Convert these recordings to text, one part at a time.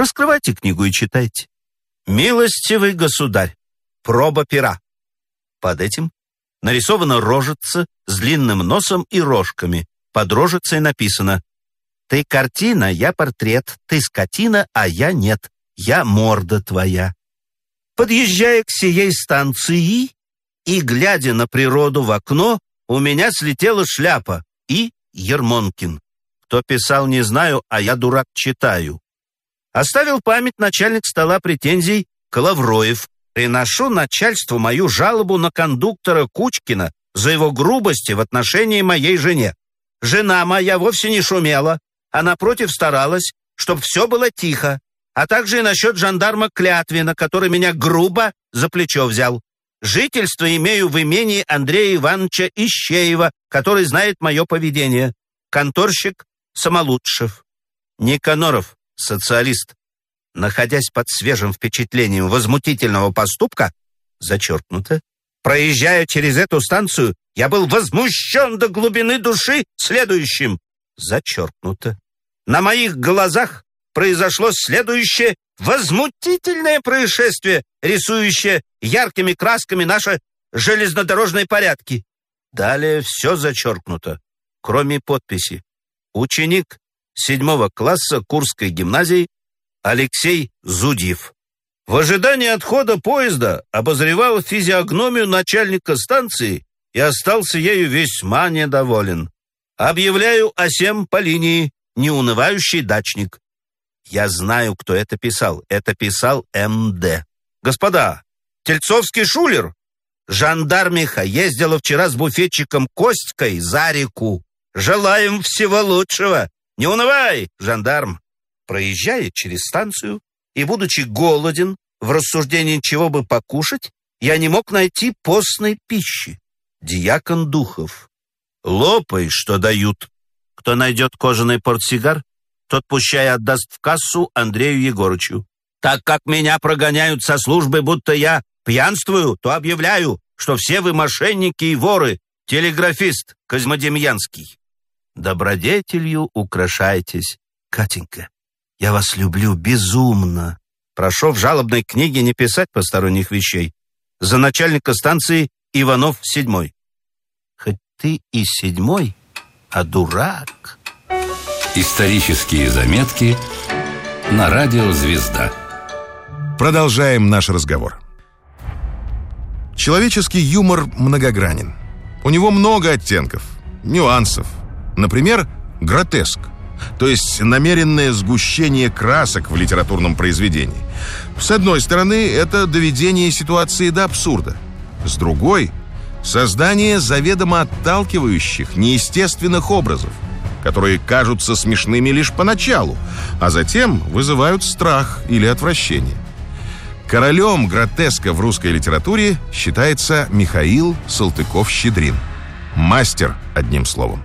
Раскрывайте книгу и читайте. «Милостивый государь», проба пера. Под этим нарисована рожица с длинным носом и рожками. Под рожицей написано: «Ты картина, я портрет, ты скотина, а я нет, я морда твоя». Подъезжая к сей станции и глядя на природу в окно, у меня слетела шляпа и Ермонкин. Кто писал, не знаю, а я, дурак, читаю. Оставил память начальник стола претензий Коловроев. Приношу начальству мою жалобу на кондуктора Кучкина за его грубости в отношении моей жене. Жена моя вовсе не шумела, а напротив старалась, чтобы все было тихо, а также и насчет жандарма Клятвина, который меня грубо за плечо взял. Жительство имею в имении Андрея Ивановича Ищеева, который знает мое поведение. Конторщик Самолучшев. Никаноров, социалист, находясь под свежим впечатлением возмутительного поступка, зачеркнуто, проезжая через эту станцию, я был возмущен до глубины души следующим, зачеркнуто. На моих глазах произошло следующее возмутительное происшествие, рисующее яркими красками наши железнодорожные порядки. Далее все зачеркнуто, кроме подписи. Ученик 7 класса Курской гимназии Алексей Зудьев. В ожидании отхода поезда обозревал физиогномию начальника станции и остался ею весьма недоволен. Объявляю о сем по линии неунывающий дачник. Я знаю, кто это писал. Это писал МД. Господа, Тельцовский шулер. Жандармиха ездила вчера с буфетчиком Костькой за реку. Желаем всего лучшего. Не унывай, жандарм. Проезжая через станцию и будучи голоден, в рассуждении чего бы покушать, я не мог найти постной пищи. Дьякон Духов. Лопай, что дают. Кто найдет кожаный портсигар, тот пущай отдаст в кассу Андрею Егорычу. Так как меня прогоняют со службы, будто я пьянствую, то объявляю, что все вы мошенники и воры. Телеграфист Козьмодемьянский. Добродетелью украшайтесь. Катенька, я вас люблю безумно. Прошу в жалобной книге не писать посторонних вещей. За начальника станции Иванов 7. Хоть ты и 7, а дурак. Исторические заметки на радио «Звезда». Продолжаем наш разговор. Человеческий юмор многогранен. У него много оттенков, нюансов. Например, гротеск, то есть намеренное сгущение красок в литературном произведении. С одной стороны, это доведение ситуации до абсурда. С другой — создание заведомо отталкивающих, неестественных образов, которые кажутся смешными лишь поначалу, а затем вызывают страх или отвращение. Королем гротеска в русской литературе считается Михаил Салтыков-Щедрин. Мастер, одним словом.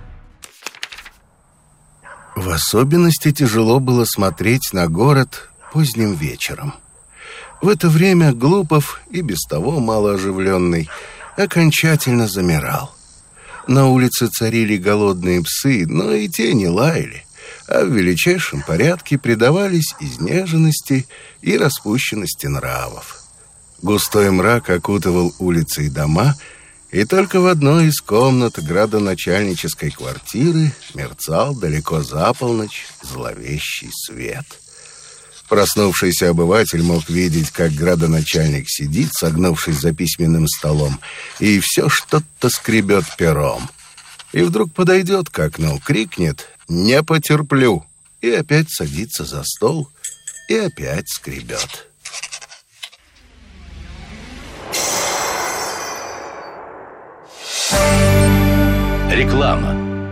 В особенности тяжело было смотреть на город поздним вечером. В это время Глупов, и без того малооживленный, окончательно замирал. На улице царили голодные псы, но и те не лаяли, а в величайшем порядке предавались изнеженности и распущенности нравов. Густой мрак окутывал улицы и дома, и только в одной из комнат градоначальнической квартиры мерцал далеко за полночь зловещий свет. Проснувшийся обыватель мог видеть, как градоначальник сидит, согнувшись за письменным столом, и все что-то скребет пером. И вдруг подойдет к окну, крикнет «Не потерплю!» и опять садится за стол и опять скребет. Реклама.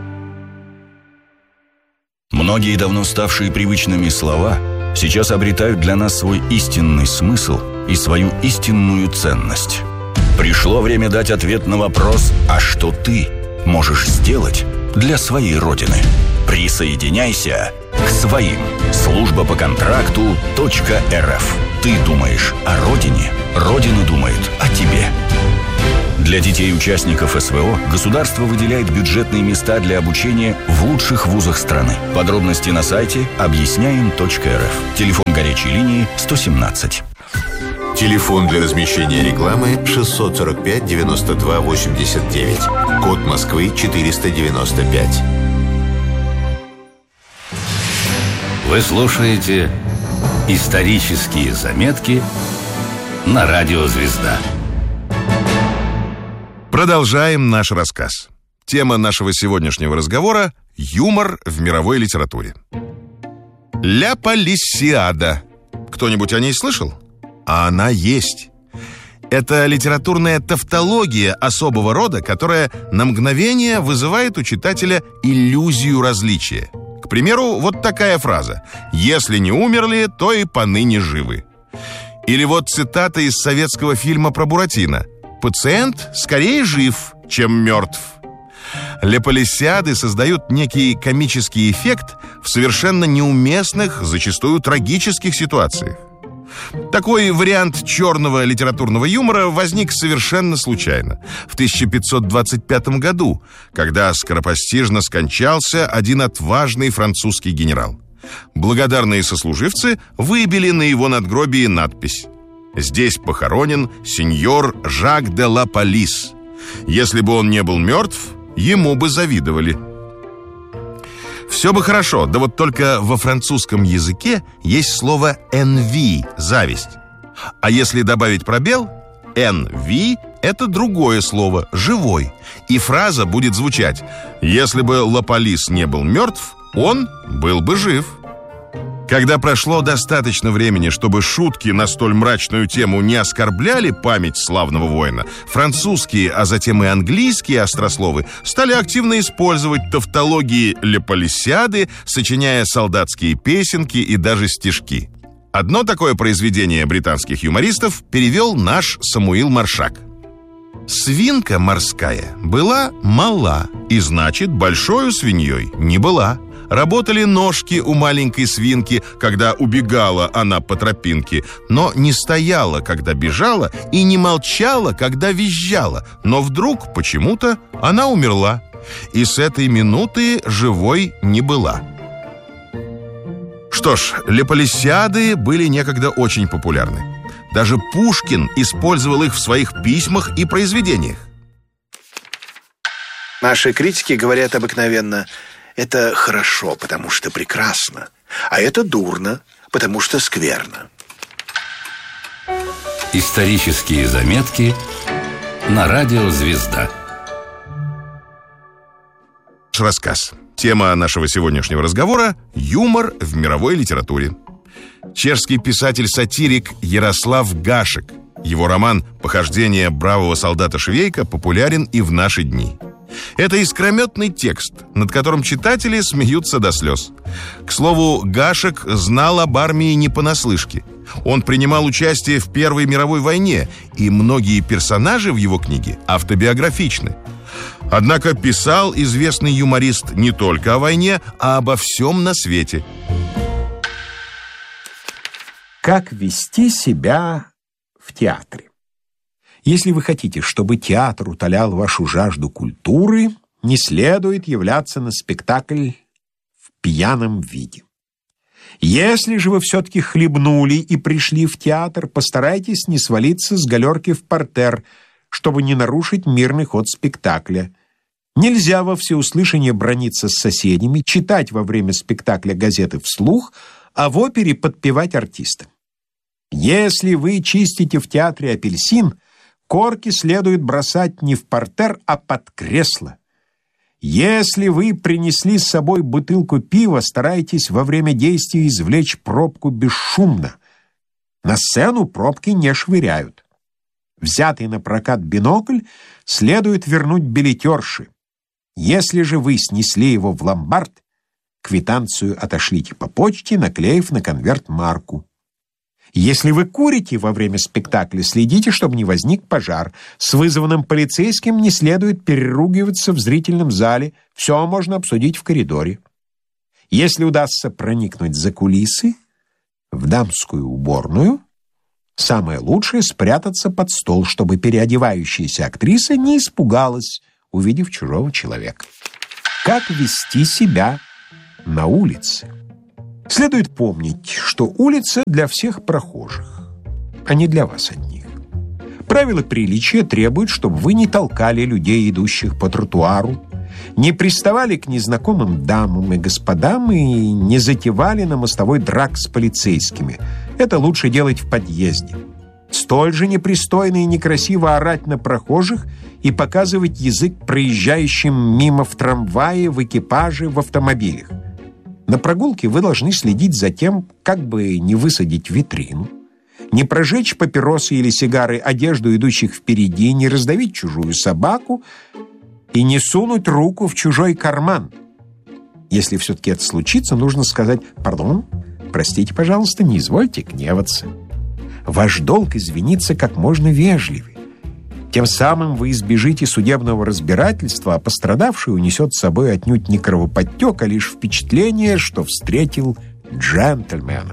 Многие давно ставшие привычными слова сейчас обретают для нас свой истинный смысл и свою истинную ценность. Пришло время дать ответ на вопрос: а что ты можешь сделать для своей родины? Присоединяйся к своим. Служба по контракту .рф. Ты думаешь о родине, родина думает о тебе. Для детей-участников СВО государство выделяет бюджетные места для обучения в лучших вузах страны. Подробности на сайте объясняем.рф. Телефон горячей линии 117. Телефон для размещения рекламы 645 92 89. Код Москвы 495. Вы слушаете «Исторические заметки» на радио «Звезда». Продолжаем наш рассказ. Тема нашего сегодняшнего разговора – юмор в мировой литературе. «Ля Полисиада». Кто-нибудь о ней слышал? А она есть. Это литературная тавтология особого рода, которая на мгновение вызывает у читателя иллюзию различия. К примеру, вот такая фраза: «Если не умерли, то и поныне живы». Или вот цитата из советского фильма про Буратино: «Пациент скорее жив, чем мертв». Леполисиады создают некий комический эффект в совершенно неуместных, зачастую трагических ситуациях. Такой вариант черного литературного юмора возник совершенно случайно в 1525 году, когда скоропостижно скончался один отважный французский генерал. Благодарные сослуживцы выбили на его надгробии надпись: «Здесь похоронен сеньор Жак де ла Полис. Если бы он не был мертв, ему бы завидовали». Все бы хорошо, да вот только во французском языке есть слово «envie» – зависть. А если добавить пробел, «envie» – это другое слово – живой. И фраза будет звучать: «Если бы Ла Полис не был мертв, он был бы жив». Когда прошло достаточно времени, чтобы шутки на столь мрачную тему не оскорбляли память славного воина, французские, а затем и английские острословы стали активно использовать тавтологии Леполисиады, сочиняя солдатские песенки и даже стишки. Одно такое произведение британских юмористов перевел наш Самуил Маршак. «Свинка морская была мала, и значит, большою свиньей не была. Работали ножки у маленькой свинки, когда убегала она по тропинке, но не стояла, когда бежала, и не молчала, когда визжала. Но вдруг, почему-то, она умерла, и с этой минуты живой не была». Что ж, Леполисиады были некогда очень популярны. Даже Пушкин использовал их в своих письмах и произведениях. Наши критики говорят обыкновенно: это хорошо, потому что прекрасно, а это дурно, потому что скверно. Исторические заметки на радио «Звезда». Рассказ. Тема нашего сегодняшнего разговора – юмор в мировой литературе. Чешский писатель-сатирик Ярослав Гашек. Его роман «Похождения бравого солдата Швейка» популярен и в наши дни. Это искрометный текст, над которым читатели смеются до слез. К слову, Гашек знал об армии не понаслышке. Он принимал участие в Первой мировой войне, и многие персонажи в его книге автобиографичны. Однако писал известный юморист не только о войне, а обо всем на свете. Как вести себя в театре? Если вы хотите, чтобы театр утолял вашу жажду культуры, не следует являться на спектакль в пьяном виде. Если же вы все-таки хлебнули и пришли в театр, постарайтесь не свалиться с галерки в партер, чтобы не нарушить мирный ход спектакля. Нельзя во всеуслышание браниться с соседями, читать во время спектакля газеты вслух, а в опере подпевать артистам. Если вы чистите в театре апельсин, корки следует бросать не в партер, а под кресло. Если вы принесли с собой бутылку пива, старайтесь во время действия извлечь пробку бесшумно. На сцену пробки не швыряют. Взятый на прокат бинокль следует вернуть билетерши. Если же вы снесли его в ломбард, квитанцию отошлите по почте, наклеив на конверт марку. Если вы курите во время спектакля, следите, чтобы не возник пожар. С вызванным полицейским не следует переругиваться в зрительном зале. Все можно обсудить в коридоре. Если удастся проникнуть за кулисы, в дамскую уборную, Самое лучшее — спрятаться под стол, чтобы переодевающаяся актриса не испугалась, увидев чужого человека. Как вести себя на улице? Следует помнить, что улица для всех прохожих, а не для вас одних. Правила приличия требуют, чтобы вы не толкали людей, идущих по тротуару, не приставали к незнакомым дамам и господам и не затевали на мостовой драк с полицейскими. Это лучше делать в подъезде. Столь же непристойно и некрасиво орать на прохожих и показывать язык проезжающим мимо в трамвае, в экипаже, в автомобилях. На прогулке вы должны следить за тем, как бы не высадить витрину, не прожечь папиросы или сигары одежду идущих впереди, не раздавить чужую собаку и не сунуть руку в чужой карман. Если все-таки это случится, нужно сказать: «Пардон, простите, пожалуйста, не извольте гневаться». Ваш долг извиниться как можно вежливее. Тем самым вы избежите судебного разбирательства, а пострадавший унесет с собой отнюдь не кровоподтек, а лишь впечатление, что встретил джентльмена.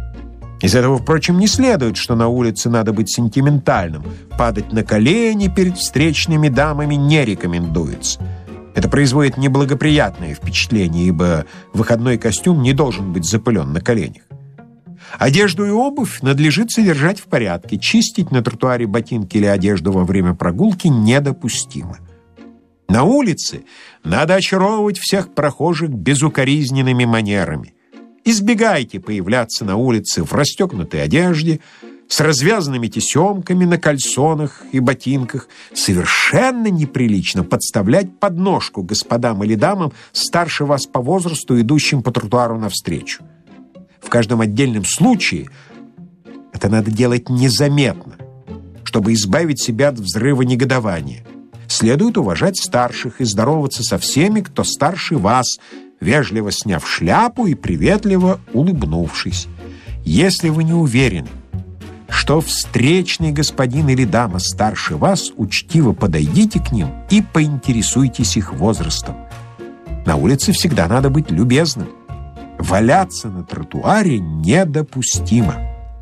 Из этого, впрочем, не следует, что на улице надо быть сентиментальным. Падать на колени перед встречными дамами не рекомендуется. Это производит неблагоприятное впечатление, ибо выходной костюм не должен быть запылен на коленях. Одежду и обувь надлежит содержать в порядке. Чистить на тротуаре ботинки или одежду во время прогулки недопустимо. На улице надо очаровывать всех прохожих безукоризненными манерами. Избегайте появляться на улице в расстегнутой одежде, с развязанными тесемками на кальсонах и ботинках. Совершенно неприлично подставлять подножку господам или дамам, старше вас по возрасту, идущим по тротуару навстречу. В каждом отдельном случае это надо делать незаметно, чтобы избавить себя от взрыва негодования. Следует уважать старших и здороваться со всеми, кто старше вас, вежливо сняв шляпу и приветливо улыбнувшись. Если вы не уверены, что встречный господин или дама старше вас, учтиво подойдите к ним и поинтересуйтесь их возрастом. На улице всегда надо быть любезным. Валяться на тротуаре недопустимо.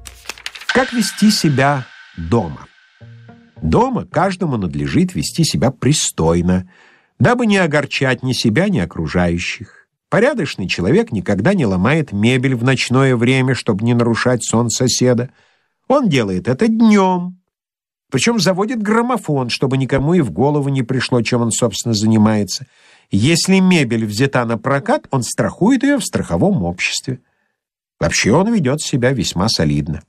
Как вести себя дома? Дома каждому надлежит вести себя пристойно, дабы не огорчать ни себя, ни окружающих. Порядочный человек никогда не ломает мебель в ночное время, чтобы не нарушать сон соседа. Он делает это днем, причем заводит граммофон, чтобы никому и в голову не пришло, чем он, собственно, занимается. Если мебель взята на прокат, он страхует ее в страховом обществе. Вообще он ведет себя весьма солидно.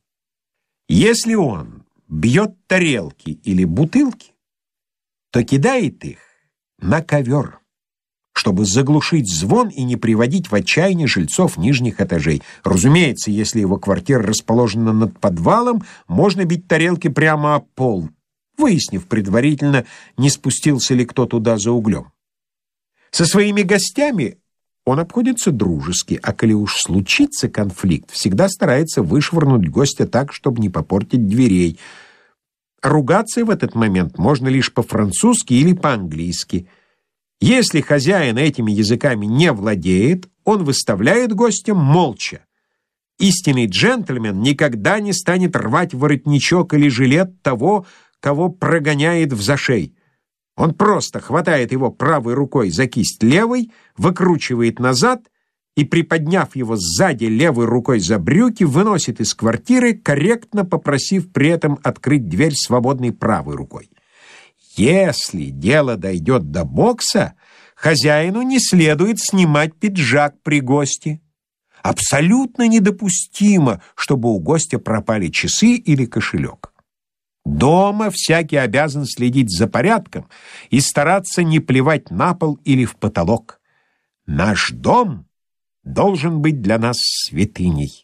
Если он бьет тарелки или бутылки, то кидает их на ковер, чтобы заглушить звон и не приводить в отчаяние жильцов нижних этажей. Разумеется, если его квартира расположена над подвалом, можно бить тарелки прямо о пол, выяснив предварительно, не спустился ли кто туда за углем. Со своими гостями он обходится дружески, а коли уж случится конфликт, всегда старается вышвырнуть гостя так, чтобы не попортить дверей. Ругаться в этот момент можно лишь по-французски или по-английски. Если хозяин этими языками не владеет, он выставляет гостя молча. Истинный джентльмен никогда не станет рвать воротничок или жилет того, кого прогоняет взашей. Он просто хватает его правой рукой за кисть левой, выкручивает назад и, приподняв его сзади левой рукой за брюки, выносит из квартиры, корректно попросив при этом открыть дверь свободной правой рукой. Если дело дойдет до бокса, хозяину не следует снимать пиджак при госте. Абсолютно недопустимо, чтобы у гостя пропали часы или кошелек. Дома всякий обязан следить за порядком и стараться не плевать на пол или в потолок. Наш дом должен быть для нас святыней.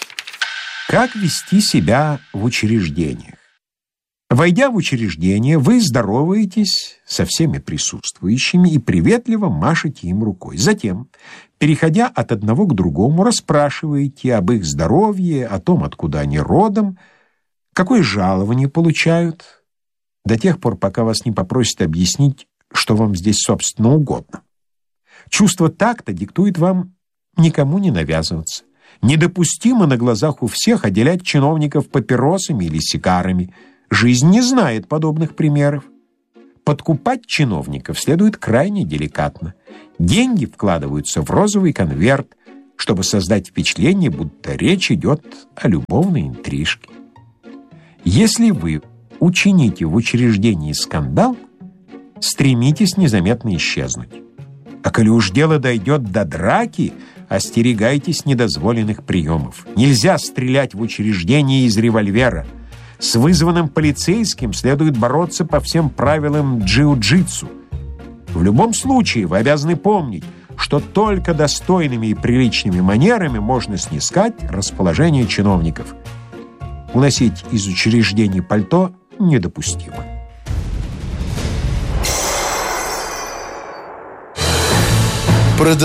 Как вести себя в учреждениях? Войдя в учреждение, вы здороваетесь со всеми присутствующими и приветливо машете им рукой. Затем, переходя от одного к другому, расспрашиваете об их здоровье, о том, откуда они родом, какое жалование получают, до тех пор, пока вас не попросят объяснить, что вам здесь, собственно, угодно. Чувство такта диктует вам никому не навязываться. Недопустимо на глазах у всех отделять чиновников папиросами или сигарами. Жизнь не знает подобных примеров. Подкупать чиновников следует крайне деликатно. Деньги вкладываются в розовый конверт, чтобы создать впечатление, будто речь идет о любовной интрижке. Если вы учините в учреждении скандал, стремитесь незаметно исчезнуть. А коли уж дело дойдет до драки, остерегайтесь недозволенных приемов. Нельзя стрелять в учреждении из револьвера. С вызванным полицейским следует бороться по всем правилам джиу-джитсу. В любом случае вы обязаны помнить, что только достойными и приличными манерами можно снискать расположение чиновников. Уносить из учреждений пальто недопустимо.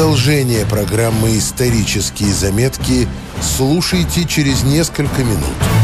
Продолжение программы «Исторические заметки» слушайте через несколько минут.